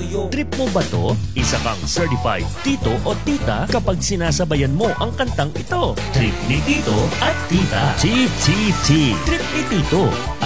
Trip mo ba to? Isa kang certified tito o tita kapag sinasabayan mo ang kantang ito. Trip ni Tito at Tita. TTT. Trip ni Tito.